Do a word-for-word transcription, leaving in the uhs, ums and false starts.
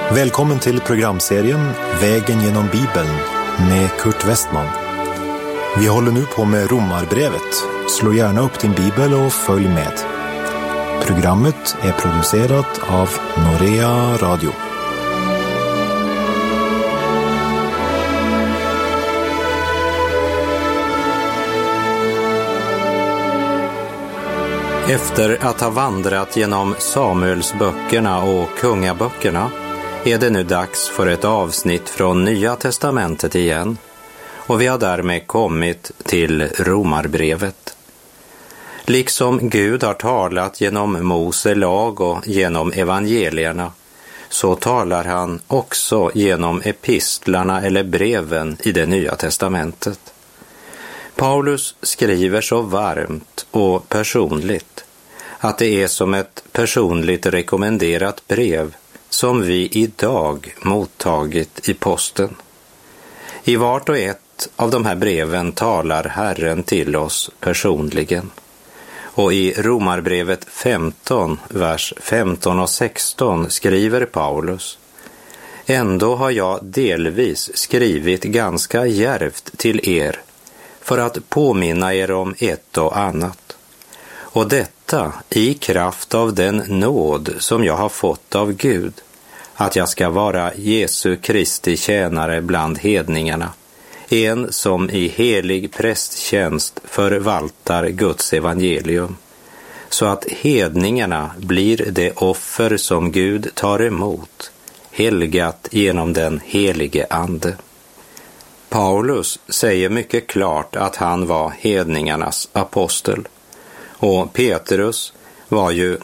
Välkommen till programserien Vägen genom Bibeln med Kurt Westman. Vi håller nu på med Romarbrevet. Slå gärna upp din bibel och följ med. Programmet är producerat av Norea Radio. Efter att ha vandrat genom Samuelsböckerna och kungaböckerna är det nu dags för ett avsnitt från Nya testamentet igen, och vi har därmed kommit till Romarbrevet. Liksom Gud har talat genom Mose lag och genom evangelierna, så talar han också genom epistlarna eller breven i det Nya testamentet. Paulus skriver så varmt och personligt att det är som ett personligt rekommenderat brev som vi idag mottagit i posten. I vart och ett av de här breven talar Herren till oss personligen. Och i Romarbrevet femton, vers femton och sexton skriver Paulus: Ändå har jag delvis skrivit ganska djärvt till er för att påminna er om ett och annat. Och detta i kraft av den nåd som jag har fått av Gud, att jag ska vara Jesu Kristi tjänare bland hedningarna, en som i helig prästtjänst förvaltar Guds evangelium, så att hedningarna blir det offer som Gud tar emot, helgat genom den helige ande. Paulus säger mycket klart att han var hedningarnas apostel, och Petrus var ju